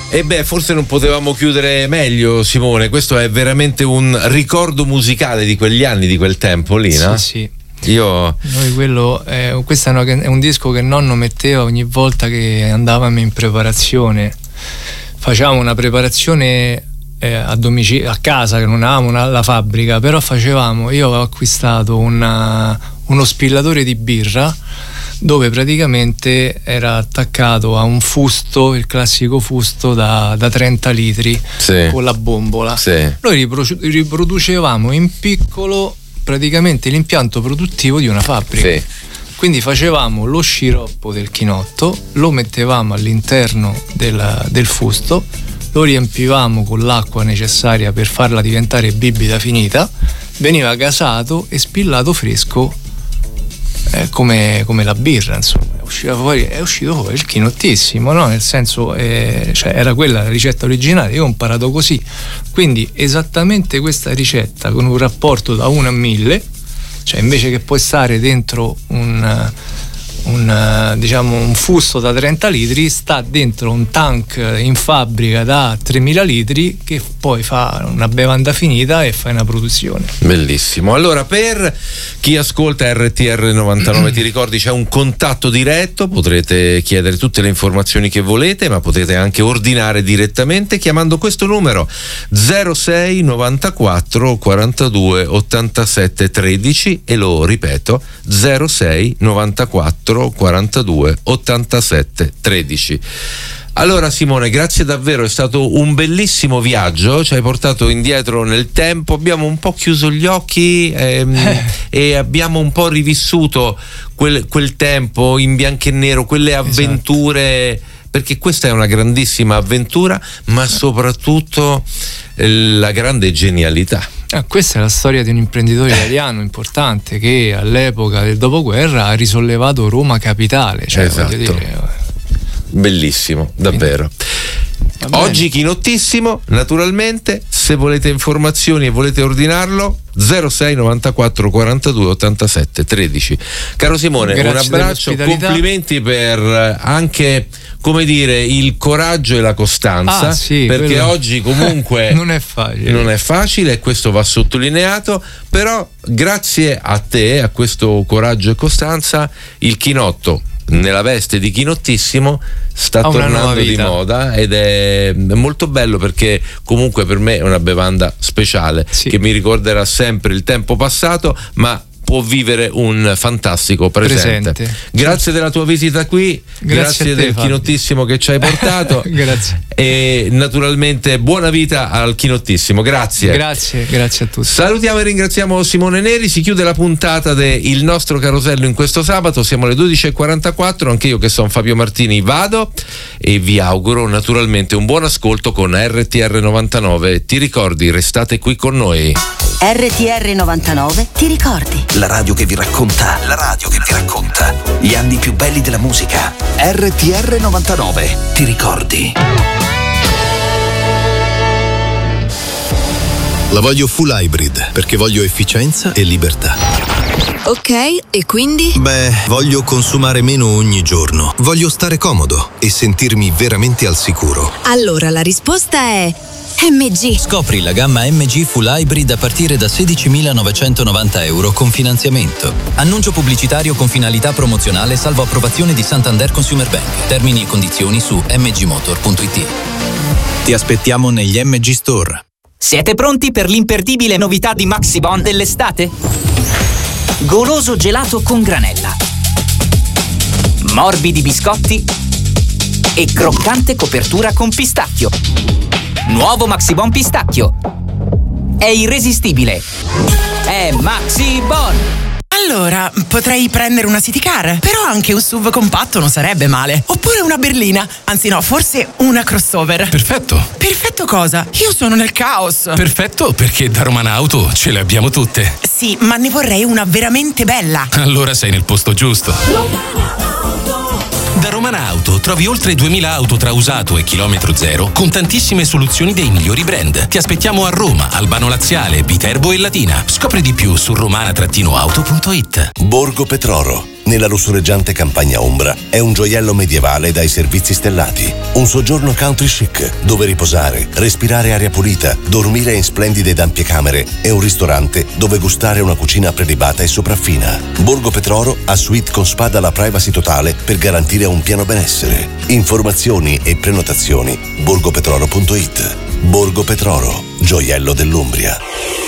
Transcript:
E beh, forse non potevamo chiudere meglio, Simone. Questo è veramente un ricordo musicale di quegli anni, di quel tempo lì, no? Sì. Questo è un disco che nonno metteva ogni volta che andavamo in preparazione. Facevamo una preparazione a domicilio, a casa, che non avevamo la fabbrica, però io avevo acquistato uno spillatore di birra dove praticamente era attaccato a un fusto, il classico fusto da 30 litri, sì, con la bombola. Sì. Noi riproducevamo in piccolo praticamente l'impianto produttivo di una fabbrica. Sì. Quindi facevamo lo sciroppo del chinotto, lo mettevamo all'interno del fusto, lo riempivamo con l'acqua necessaria per farla diventare bibita finita, veniva gasato e spillato fresco, come la birra, insomma. È uscito fuori il chinottissimo, no? Nel senso, era quella la ricetta originale. Io ho imparato così, quindi esattamente questa ricetta con un rapporto da 1 a 1000, cioè invece che puoi stare dentro un fusto da 30 litri, sta dentro un tank in fabbrica da 3000 litri che poi fa una bevanda finita e fai una produzione. Bellissimo. Allora, per chi ascolta RTR 99, ti ricordi, c'è un contatto diretto, potrete chiedere tutte le informazioni che volete, ma potete anche ordinare direttamente chiamando questo numero 06 94 42 87 13, e lo ripeto, 06 94 42 87 13. Allora Simone, grazie davvero, è stato un bellissimo viaggio, ci hai portato indietro nel tempo, abbiamo un po' chiuso gli occhi e abbiamo un po' rivissuto quel tempo in bianco e nero, quelle avventure, esatto, perché questa è una grandissima avventura, ma soprattutto la grande genialità. Questa è la storia di un imprenditore italiano importante che all'epoca del dopoguerra ha risollevato Roma capitale, cioè, esatto, voglio dire, bellissimo, davvero. Oggi chinottissimo, naturalmente, se volete informazioni e volete ordinarlo 06 94 42 87 13. Caro Simone, grazie, un abbraccio, complimenti per anche, come dire, il coraggio e la costanza, sì, perché oggi comunque non è facile e questo va sottolineato, però grazie a te, a questo coraggio e costanza, il chinotto nella veste di chinottissimo sta tornando di moda, ed è molto bello, perché comunque per me è una bevanda speciale, sì, che mi ricorderà sempre il tempo passato, ma può vivere un fantastico presente. Grazie della tua visita qui, grazie del chinottissimo che ci hai portato. Grazie. E naturalmente buona vita al chinottissimo, grazie a tutti. Salutiamo e ringraziamo Simone Neri. Si chiude la puntata del nostro carosello in questo sabato, siamo alle 12:44, anche io che sono Fabio Martini vado, e vi auguro naturalmente un buon ascolto con RTR 99. Ti ricordi, restate qui con noi. RTR 99 ti ricordi? La radio che vi racconta gli anni più belli della musica. RTR 99 ti ricordi? La voglio full hybrid perché voglio efficienza e libertà. Ok, e quindi? Beh, voglio consumare meno ogni giorno. Voglio stare comodo e sentirmi veramente al sicuro. Allora la risposta è MG. Scopri la gamma MG Full Hybrid a partire da 16.990 euro con finanziamento. Annuncio pubblicitario con finalità promozionale salvo approvazione di Santander Consumer Bank. Termini e condizioni su mgmotor.it. Ti aspettiamo negli MG Store. Siete pronti per l'imperdibile novità di Maxibon dell'estate? Goloso gelato con granella, morbidi biscotti e croccante copertura con pistacchio. Nuovo Maxibon pistacchio. È irresistibile. È Maxibon. Allora, potrei prendere una city car, però anche un SUV compatto non sarebbe male. Oppure una berlina, anzi no, forse una crossover. Perfetto. Perfetto cosa? Io sono nel caos. Perfetto, perché da Romana Auto ce le abbiamo tutte. Sì, ma ne vorrei una veramente bella. Allora sei nel posto giusto. Da Romana Auto trovi oltre 2000 auto tra usato e chilometro zero con tantissime soluzioni dei migliori brand. Ti aspettiamo a Roma, Albano Laziale, Viterbo e Latina. Scopri di più su romana-auto.it. Borgo Petroro, nella lussureggiante campagna ombra, è un gioiello medievale dai servizi stellati. Un soggiorno country chic, dove riposare, respirare aria pulita, dormire in splendide ed ampie camere e un ristorante dove gustare una cucina prelibata e sopraffina. Borgo Petroro ha suite con spa dalla privacy totale per garantire un pieno benessere. Informazioni e prenotazioni borgopetroro.it. Borgo Petroro, gioiello dell'Umbria.